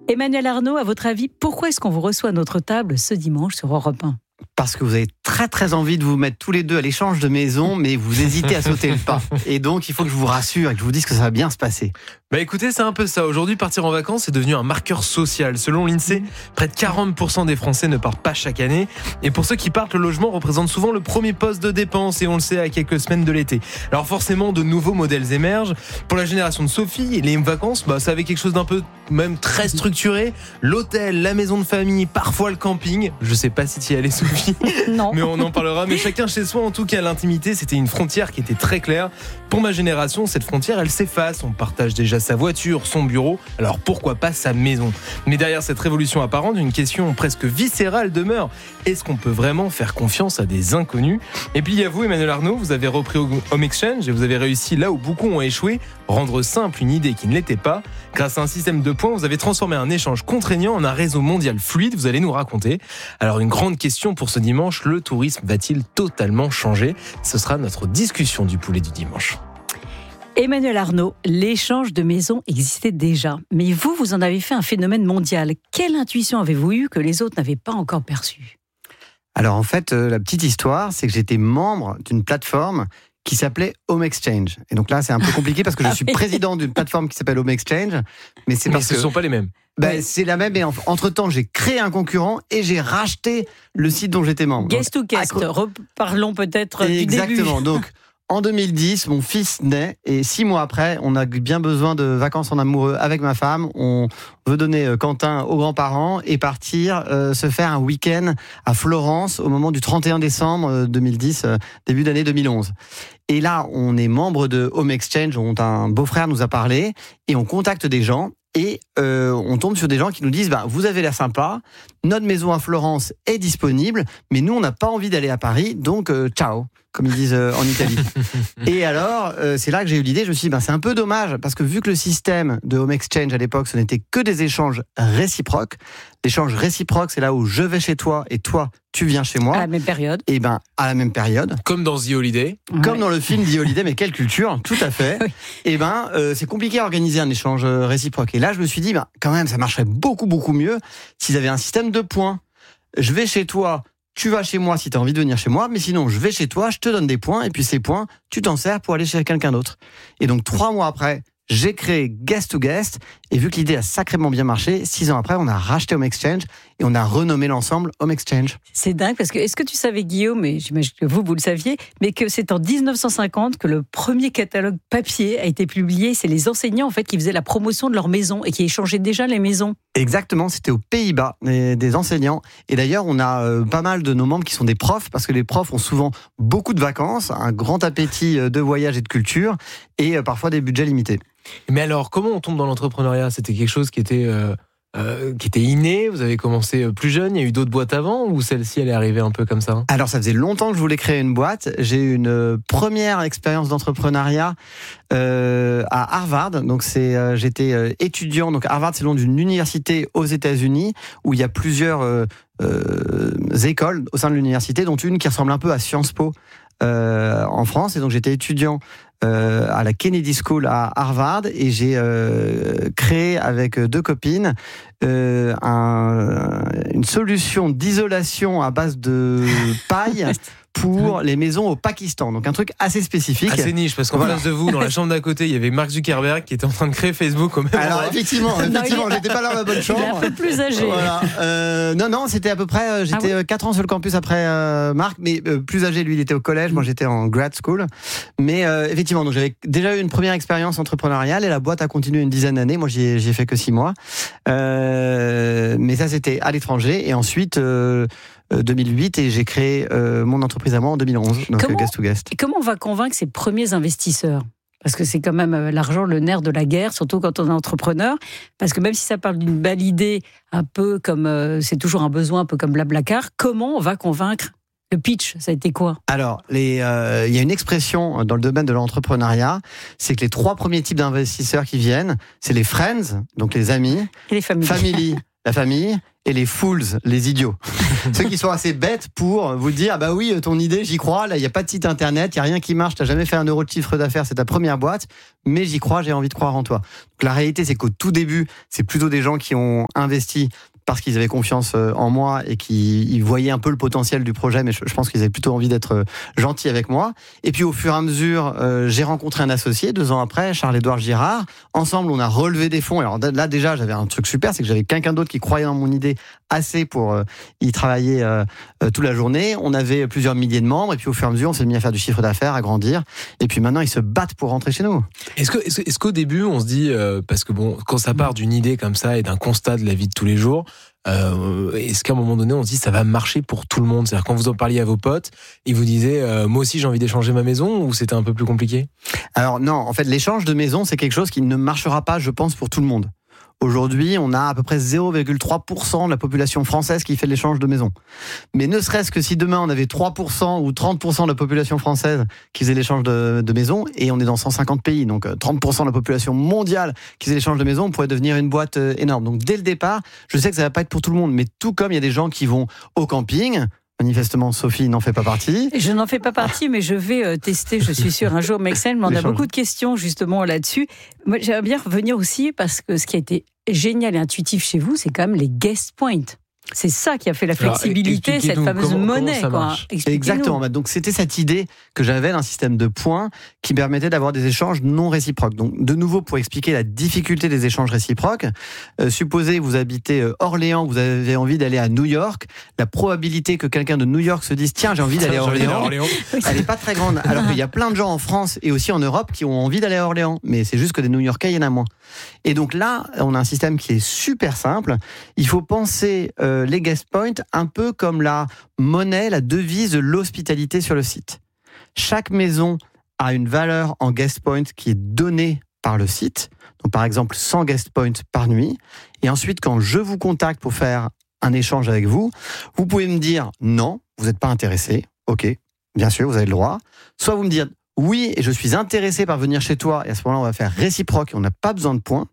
Emmanuel Arnaud, à votre avis, pourquoi est-ce qu'on vous reçoit à notre table ce dimanche sur Europe 1 ? Parce que vous avez très très envie de vous mettre tous les deux à l'échange de maison, mais vous hésitez à sauter le pas. Et donc il faut que je vous rassure et que je vous dise que ça va bien se passer. Écoutez, c'est un peu ça. Aujourd'hui, partir en vacances est devenu un marqueur social. Selon l'INSEE, près de 40% des Français ne partent pas chaque année. Et pour ceux qui partent, le logement représente souvent le premier poste de dépense. Et on le sait à quelques semaines de l'été. Alors forcément, de nouveaux modèles émergent. Pour la génération de Sophie, les vacances, ça avait quelque chose d'un peu même très structuré. L'hôtel, la maison de famille, parfois le camping. Je sais pas si tu y allais, Sophie. Non. Mais on en parlera. Mais chacun chez soi, en tout cas, l'intimité, c'était une frontière qui était très claire. Pour ma génération, cette frontière, elle s'efface. On partage déjà sa voiture, son bureau. Alors pourquoi pas sa maison ? Mais derrière cette révolution apparente, une question presque viscérale demeure. Est-ce qu'on peut vraiment faire confiance à des inconnus ? Et puis il y a vous, Emmanuel Arnaud, vous avez repris Home Exchange et vous avez réussi là où beaucoup ont échoué, rendre simple une idée qui ne l'était pas. Grâce à un système de points, vous avez transformé un échange contraignant en un réseau mondial fluide. Vous allez nous raconter. Alors une grande question pour ce dimanche, le tourisme va-t-il totalement changer ? Ce sera notre discussion du poulet du dimanche. Emmanuel Arnaud, l'échange de maisons existait déjà. Mais vous en avez fait un phénomène mondial. Quelle intuition avez-vous eue que les autres n'avaient pas encore perçue ? Alors en fait, la petite histoire, c'est que j'étais membre d'une plateforme qui s'appelait Home Exchange. Et donc là, c'est un peu compliqué parce que je suis président d'une plateforme qui s'appelle Home Exchange. Mais ce ne sont pas les mêmes. C'est la même, et entre-temps, j'ai créé un concurrent et j'ai racheté le site dont j'étais membre. Guest to guest, reparlons peut-être du début. Exactement, donc en 2010, mon fils naît et 6 mois après, on a bien besoin de vacances en amoureux avec ma femme. On veut donner Quentin aux grands-parents et partir se faire un week-end à Florence au moment du 31 décembre 2010, début d'année 2011. Et là, on est membre de Home Exchange, dont un beau-frère nous a parlé, et on contacte des gens. Et on tombe sur des gens qui nous disent vous avez l'air sympa, notre maison à Florence est disponible, mais nous on n'a pas envie d'aller à Paris, donc ciao, comme ils disent en Italie. Et alors c'est là que j'ai eu l'idée, je me suis dit c'est un peu dommage, parce que vu que le système de Home Exchange à l'époque ce n'était que des échanges réciproques, l'échange réciproque c'est là où je vais chez toi et toi tu viens chez moi. À la même période. Et à la même période. Comme dans The Holiday. Comme dans le film The Holiday, mais quelle culture, tout à fait. Oui. Et c'est compliqué à organiser un échange réciproque. Et là, je me suis dit, quand même, ça marcherait beaucoup, beaucoup mieux s'ils avaient un système de points. Je vais chez toi, tu vas chez moi si tu as envie de venir chez moi, mais sinon, je vais chez toi, je te donne des points, et puis ces points, tu t'en sers pour aller chez quelqu'un d'autre. Et donc, 3 mois après, j'ai créé Guest to Guest, et vu que l'idée a sacrément bien marché, 6 ans après, on a racheté Home Exchange, et on a renommé l'ensemble Home Exchange. C'est dingue, parce que est-ce que tu savais, Guillaume, et j'imagine que vous le saviez, mais que c'est en 1950 que le premier catalogue papier a été publié. C'est les enseignants, en fait, qui faisaient la promotion de leur maison et qui échangeaient déjà les maisons. Exactement, c'était aux Pays-Bas, des enseignants. Et d'ailleurs, on a pas mal de nos membres qui sont des profs, parce que les profs ont souvent beaucoup de vacances, un grand appétit de voyage et de culture, et parfois des budgets limités. Mais alors, comment on tombe dans l'entrepreneuriat ? C'était quelque chose qui était inné, vous avez commencé plus jeune, il y a eu d'autres boîtes avant, ou celle-ci elle est arrivée un peu comme ça ? Alors ça faisait longtemps que je voulais créer une boîte. J'ai eu une première expérience d'entrepreneuriat à Harvard. Donc j'étais étudiant. Donc Harvard c'est le nom d'une université aux États-Unis où il y a plusieurs écoles au sein de l'université, dont une qui ressemble un peu à Sciences Po en France. Et donc j'étais étudiant à la Kennedy School à Harvard et j'ai créé avec 2 copines une solution d'isolation à base de paille pour les maisons au Pakistan. Donc un truc assez spécifique. Assez niche, parce qu'en face de vous, dans la chambre d'à côté, il y avait Mark Zuckerberg qui était en train de créer Facebook au même endroit. Alors effectivement, j'étais pas dans la bonne chambre. Il est un peu plus âgé. Voilà. Non, c'était à peu près, j'étais 4 ans sur le campus après Marc, mais plus âgé, lui, il était au collège, moi j'étais en grad school. Mais effectivement, donc j'avais déjà eu une première expérience entrepreneuriale et la boîte a continué une dizaine d'années. Moi, j'y ai fait que 6 mois. Mais ça, c'était à l'étranger. Et ensuite, 2008, et j'ai créé mon entreprise à moi en 2011, donc Guest to Guest. Et comment on va convaincre ces premiers investisseurs ? Parce que c'est quand même l'argent, le nerf de la guerre, surtout quand on est entrepreneur. Parce que même si ça parle d'une belle idée, un peu comme c'est toujours un besoin, un peu comme Blablacar, comment on va convaincre ? Le pitch, ça a été quoi ? Alors, il y a une expression dans le domaine de l'entrepreneuriat, c'est que les 3 premiers types d'investisseurs qui viennent, c'est les friends, donc les amis, et les family. la famille, et les fools, les idiots. Ceux qui sont assez bêtes pour vous dire, ah bah oui, ton idée, j'y crois, là, il n'y a pas de site internet, il n'y a rien qui marche, tu n'as jamais fait 1 euro de chiffre d'affaires, c'est ta première boîte, mais j'y crois, j'ai envie de croire en toi. Donc, la réalité, c'est qu'au tout début, c'est plutôt des gens qui ont investi parce qu'ils avaient confiance en moi et qu'ils voyaient un peu le potentiel du projet, mais je pense qu'ils avaient plutôt envie d'être gentils avec moi. Et puis au fur et à mesure, j'ai rencontré un associé 2 ans après, Charles-Édouard Girard. Ensemble, on a relevé des fonds. Alors là déjà, j'avais un truc super, c'est que j'avais quelqu'un d'autre qui croyait dans mon idée assez pour y travailler toute la journée. On avait plusieurs milliers de membres et puis au fur et à mesure, on s'est mis à faire du chiffre d'affaires, à grandir. Et puis maintenant, ils se battent pour rentrer chez nous. Est-ce qu'au début, on se dit, parce que bon, quand ça part d'une idée comme ça et d'un constat de la vie de tous les jours, est-ce qu'à un moment donné on se dit ça va marcher pour tout le monde? C'est-à-dire quand vous en parliez à vos potes, ils vous disaient moi aussi j'ai envie d'échanger ma maison, ou c'était un peu plus compliqué? Alors non, en fait l'échange de maison c'est quelque chose qui ne marchera pas, je pense, pour tout le monde. Aujourd'hui, on a à peu près 0,3% de la population française qui fait l'échange de maison. Mais ne serait-ce que si demain on avait 3% ou 30% de la population française qui faisait l'échange de maison, et on est dans 150 pays, donc 30% de la population mondiale qui faisait l'échange de maison, on pourrait devenir une boîte énorme. Donc dès le départ, je sais que ça va pas être pour tout le monde, mais tout comme il y a des gens qui vont au camping. Manifestement, Sophie n'en fait pas partie. Je n'en fais pas partie, mais je vais tester, je suis sûre, un jour. Maxime, on a beaucoup de questions justement là-dessus. Moi, j'aimerais bien revenir aussi, parce que ce qui a été génial et intuitif chez vous, c'est quand même les guest points. C'est ça qui a fait la flexibilité, alors, cette fameuse monnaie. Comment Exactement. Donc c'était cette idée que j'avais d'un système de points qui permettait d'avoir des échanges non réciproques. Donc de nouveau, pour expliquer la difficulté des échanges réciproques, supposez vous habitez Orléans, vous avez envie d'aller à New York, la probabilité que quelqu'un de New York se dise tiens j'ai envie d'aller à Orléans, elle n'est pas très grande. Alors qu'il y a plein de gens en France et aussi en Europe qui ont envie d'aller à Orléans, mais c'est juste que des New Yorkais il y en a moins. Et donc là, on a un système qui est super simple. Il faut penser les guest points un peu comme la monnaie, la devise de l'hospitalité sur le site. Chaque maison a une valeur en guest point qui est donnée par le site. Donc par exemple 100 guest points par nuit. Et ensuite, quand je vous contacte pour faire un échange avec vous, vous pouvez me dire non, vous n'êtes pas intéressé. Ok, bien sûr, vous avez le droit. Soit vous me dites oui, et je suis intéressé par venir chez toi, et à ce moment-là, on va faire réciproque et on n'a pas besoin de points.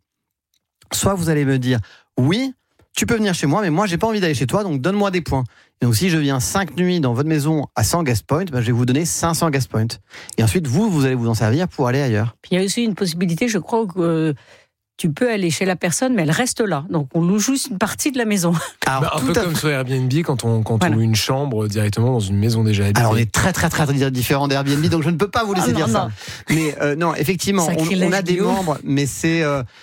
Soit vous allez me dire oui, tu peux venir chez moi, mais moi, j'ai pas envie d'aller chez toi, donc donne-moi des points. Et donc, si je viens 5 nuits dans votre maison à 100 guest points, je vais vous donner 500 guest points. Et ensuite, vous allez vous en servir pour aller ailleurs. Puis il y a aussi une possibilité, je crois, que tu peux aller chez la personne, mais elle reste là. Donc, on loue juste une partie de la maison. Alors, un peu comme sur Airbnb, quand on loue une chambre directement dans une maison déjà habitée. Alors, on est très différent d'Airbnb, donc je ne peux pas vous laisser dire ça. Mais non, effectivement, on a des membres, mais c'est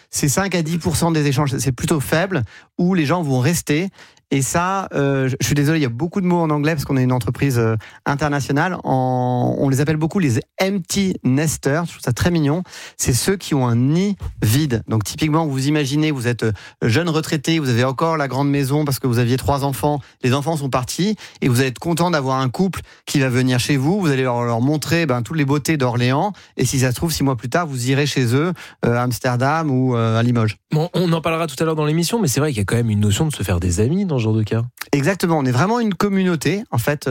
5 à 10% des échanges. C'est plutôt faible, où les gens vont rester. Et ça, je suis désolé, il y a beaucoup de mots en anglais parce qu'on est une entreprise internationale. On les appelle beaucoup les empty nesters. Je trouve ça très mignon. C'est ceux qui ont un nid vide. Donc typiquement, vous imaginez, vous êtes jeune retraité, vous avez encore la grande maison parce que vous aviez 3 enfants. Les enfants sont partis et vous allez être content d'avoir un couple qui va venir chez vous. Vous allez leur montrer toutes les beautés d'Orléans. Et si ça se trouve, 6 mois plus tard, vous irez chez eux à Amsterdam ou à Limoges. Bon, on en parlera tout à l'heure dans l'émission, mais c'est vrai qu'il y a quand même une notion de se faire des amis dans ce genre de cas. Exactement, on est vraiment une communauté. En fait,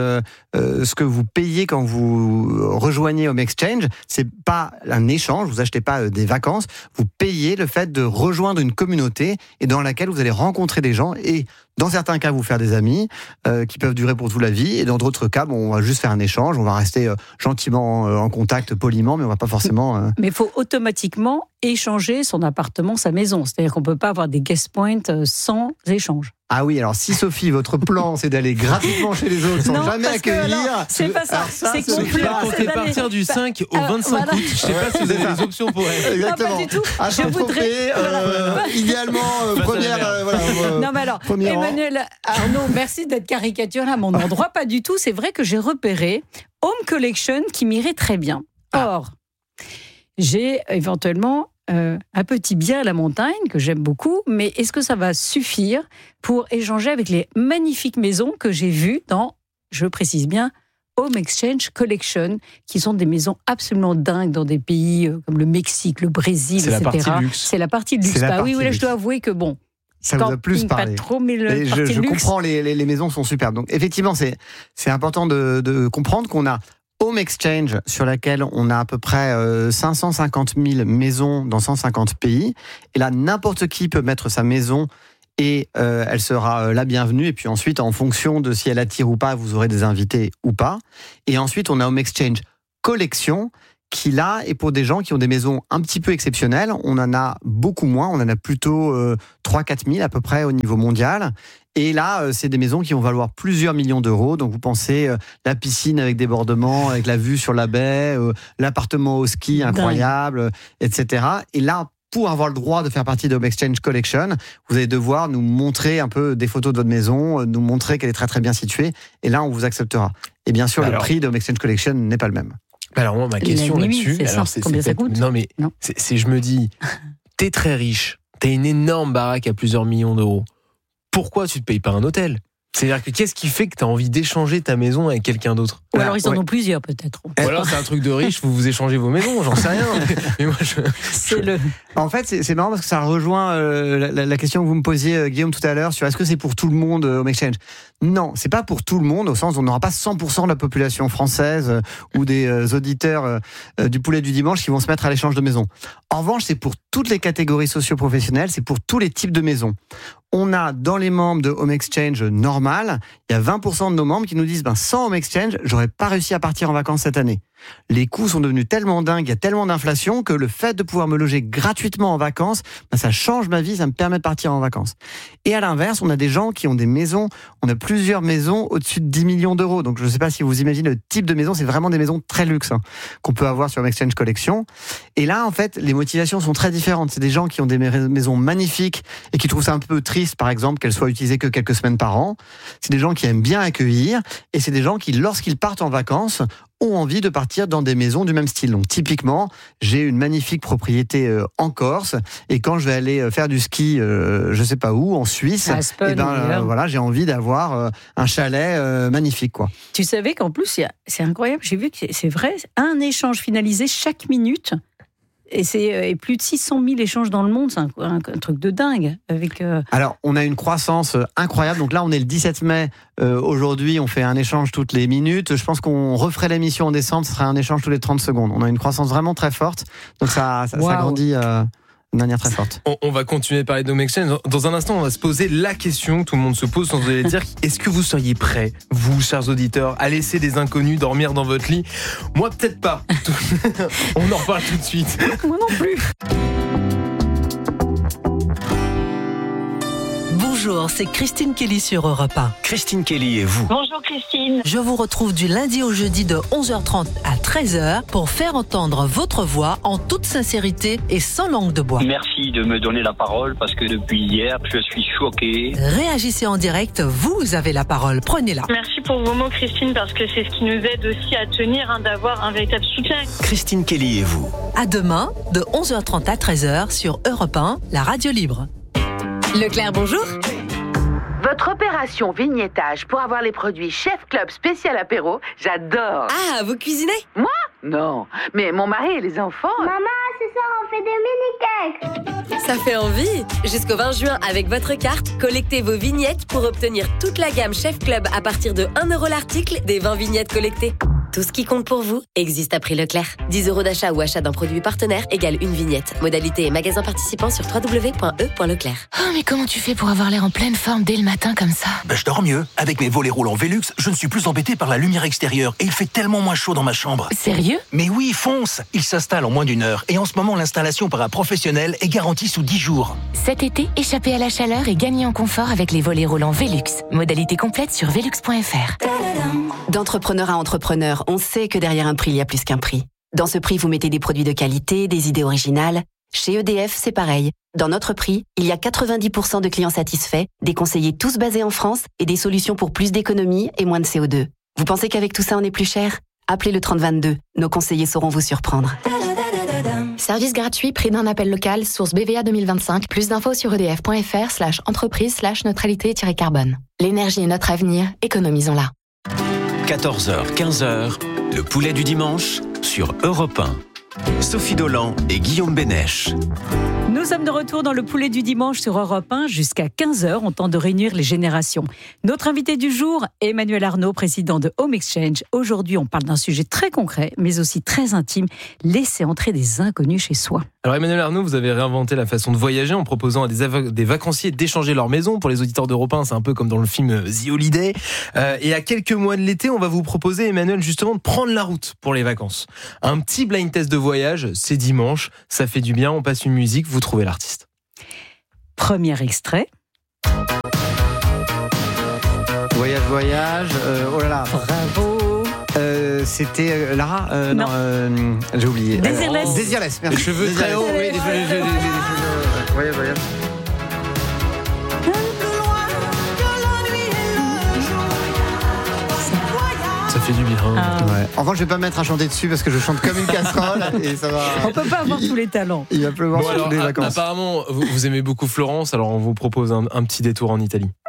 ce que vous payez quand vous rejoignez Home Exchange, c'est pas un échange, vous achetez pas des vacances, vous payez le fait de rejoindre une communauté et dans laquelle vous allez rencontrer des gens et dans certains cas vous faire des amis qui peuvent durer pour toute la vie et dans d'autres cas on va juste faire un échange, on va rester gentiment en contact, poliment, mais on va pas forcément... Mais il faut automatiquement échanger son appartement, sa maison, c'est-à-dire qu'on peut pas avoir des guest points sans échange. Ah oui, alors si Sophie, votre plan c'est d'aller gratuitement chez les autres sans jamais accueillir... C'est pas ça, c'est qu'on peut partir du 5 au 25 août. Je sais pas si vous avez des options pour elle. Exactement. Non, pas du tout. Je voudrais... idéalement, première... non mais alors, Emmanuel Arnaud, merci d'être caricaturé à mon endroit. Pas du tout, c'est vrai que j'ai repéré Home Collection qui m'irait très bien. Or, j'ai éventuellement... un petit bien à la montagne que j'aime beaucoup, mais est-ce que ça va suffire pour échanger avec les magnifiques maisons que j'ai vues dans, je précise bien, Home Exchange Collection, qui sont des maisons absolument dingues dans des pays comme le Mexique, le Brésil, etc. C'est la partie de luxe. Oui, là, je dois avouer que bon. Ça vous a plus parlé. Pas trop, mais je comprends, les maisons sont superbes. Donc effectivement, c'est important de comprendre qu'on a Home Exchange, sur laquelle on a à peu près 550 000 maisons dans 150 pays. Et là, n'importe qui peut mettre sa maison et elle sera la bienvenue. Et puis ensuite, en fonction de si elle attire ou pas, vous aurez des invités ou pas. Et ensuite, on a Home Exchange Collection, qui là est pour des gens qui ont des maisons un petit peu exceptionnelles. On en a beaucoup moins, on en a plutôt 3-4 000 à peu près au niveau mondial. Et là, c'est des maisons qui vont valoir plusieurs millions d'euros. Donc vous pensez la piscine avec débordement, avec la vue sur la baie, l'appartement au ski incroyable, etc. Et là, pour avoir le droit de faire partie de Home Exchange Collection, vous allez devoir nous montrer un peu des photos de votre maison, nous montrer qu'elle est très très bien située. Et là, on vous acceptera. Et bien sûr, le prix de Home Exchange Collection n'est pas le même. Alors moi, ma question là-dessus, combien ça coûte ? Non mais c'est je me dis, t'es très riche, t'as une énorme baraque à plusieurs millions d'euros. Pourquoi tu te payes pas un hôtel ? C'est-à-dire que qu'est-ce qui fait que tu as envie d'échanger ta maison avec quelqu'un d'autre ? Ou alors ils en ont plusieurs peut-être. Ou alors c'est un truc de riche, vous échangez vos maisons, j'en sais rien. Mais moi, En fait, c'est marrant parce que ça rejoint la question que vous me posiez, Guillaume, tout à l'heure sur est-ce que c'est pour tout le monde, Home Exchange ? Non, c'est pas pour tout le monde, au sens où on n'aura pas 100% de la population française ou des auditeurs du Poulet du Dimanche qui vont se mettre à l'échange de maisons. En revanche, c'est pour toutes les catégories socio-professionnelles, c'est pour tous les types de maisons. On a dans les membres de Home Exchange normal, il y a 20% de nos membres qui nous disent sans Home Exchange, j'aurais pas réussi à partir en vacances cette année. Les coûts sont devenus tellement dingues, il y a tellement d'inflation que le fait de pouvoir me loger gratuitement en vacances, ça change ma vie, ça me permet de partir en vacances. Et à l'inverse, on a des gens qui ont des maisons, on a plusieurs maisons au-dessus de 10 millions d'euros. Donc je ne sais pas si vous imaginez le type de maison, c'est vraiment des maisons très luxe qu'on peut avoir sur Home Exchange Collection. Et là, en fait, les motivations sont très différentes. C'est des gens qui ont des maisons magnifiques et qui trouvent ça un peu triste, par exemple, qu'elles soient utilisées que quelques semaines par an. C'est des gens qui aiment bien accueillir et c'est des gens qui, lorsqu'ils partent en vacances, ont envie de partir dans des maisons du même style. Donc typiquement, j'ai une magnifique propriété en Corse et quand je vais aller faire du ski, je sais pas où, en Suisse, voilà, j'ai envie d'avoir un chalet magnifique, quoi. Tu savais qu'en plus, c'est incroyable, j'ai vu que c'est vrai, un échange finalisé chaque minute. Et c'est plus de 600 000 échanges dans le monde, c'est un truc de dingue. Alors, on a une croissance incroyable. Donc là, on est le 17 mai. Aujourd'hui, on fait un échange toutes les minutes. Je pense qu'on referait l'émission en décembre, ce serait un échange tous les 30 secondes. On a une croissance vraiment très forte. Donc ça grandit de manière très forte. On va continuer à parler de Home Exchange. Dans un instant, on va se poser la question que tout le monde se pose sans oser dire. Est-ce que vous seriez prêts, vous, chers auditeurs, à laisser des inconnus dormir dans votre lit ? Moi, peut-être pas. On en reparle tout de suite. Moi non plus. Bonjour, c'est Christine Kelly sur Europe 1. Christine Kelly et vous. Bonjour Christine. Je vous retrouve du lundi au jeudi de 11h30 à 13h pour faire entendre votre voix en toute sincérité et sans langue de bois. Merci de me donner la parole parce que depuis hier, je suis choqué. Réagissez en direct, vous avez la parole, prenez-la. Merci pour vos mots Christine parce que c'est ce qui nous aide aussi à tenir, d'avoir un véritable soutien. Christine Kelly et vous. À demain, de 11h30 à 13h sur Europe 1, la radio libre. Leclerc, bonjour. Votre opération vignettage pour avoir les produits Chef Club spécial apéro, j'adore. Ah, vous cuisinez ? Moi ? Non, mais mon mari et les enfants... Maman, ce soir on fait des mini-cakes. Ça fait envie. Jusqu'au 20 juin, avec votre carte, collectez vos vignettes pour obtenir toute la gamme Chef Club à partir de 1 € l'article des 20 vignettes collectées. Tout ce qui compte pour vous existe à prix Leclerc. 10 € d'achat ou achat d'un produit partenaire égale une vignette. Modalité et magasin participant sur www.e.leclerc. Oh, mais comment tu fais pour avoir l'air en pleine forme dès le matin comme ça ? Je dors mieux. Avec mes volets roulants Velux, je ne suis plus embêté par la lumière extérieure et il fait tellement moins chaud dans ma chambre. Sérieux ? Mais oui, fonce ! Il s'installe en moins d'1 heure et en ce moment, l'installation par un professionnel est garantie sous 10 jours. Cet été, échappez à la chaleur et gagnez en confort avec les volets roulants Velux. Modalité complète sur velux.fr. D'entrepreneur à entrepreneur, on sait que derrière un prix, il y a plus qu'un prix. Dans ce prix, vous mettez des produits de qualité, des idées originales. Chez EDF, c'est pareil. Dans notre prix, il y a 90% de clients satisfaits, des conseillers tous basés en France et des solutions pour plus d'économie et moins de CO2. Vous pensez qu'avec tout ça, on est plus cher ? Appelez le 3022. Nos conseillers sauront vous surprendre. Service gratuit, prix d'un appel local, source BVA 2025. Plus d'infos sur edf.fr/entreprise/neutralité-carbone. L'énergie est notre avenir, économisons-la. 14h, 15h, le poulet du dimanche sur Europe 1. Sophie Dolan et Guillaume Bénèche. Nous Nous sommes de retour dans le poulet du dimanche sur Europe 1 jusqu'à 15h. On tente de réunir les générations. Notre invité du jour, Emmanuel Arnaud, président de Home Exchange. Aujourd'hui, on parle d'un sujet très concret, mais aussi très intime. Laisser entrer des inconnus chez soi. Alors Emmanuel Arnaud, vous avez réinventé la façon de voyager en proposant à des vacanciers d'échanger leur maison. Pour les auditeurs d'Europe 1, c'est un peu comme dans le film The Holiday. Et à quelques mois de l'été, on va vous proposer, Emmanuel, justement de prendre la route pour les vacances. Un petit blind test de voyage, c'est dimanche, ça fait du bien, on passe une musique, vous trouvez l'artiste. Premier extrait. Voyage, oh là là. Bravo. C'était Lara Non. J'ai oublié. Désirless. Désirless, merci. Les cheveux très hauts. Oui, les cheveux. Voyage. Ça fait du bien. Ouais. En revanche, je vais pas me mettre à chanter dessus parce que je chante comme une casserole et ça va. On peut pas avoir tous les talents. Il va pleuvoir Bon, sur alors, les vacances. apparemment, vous aimez beaucoup Florence, alors on vous propose un petit détour en Italie.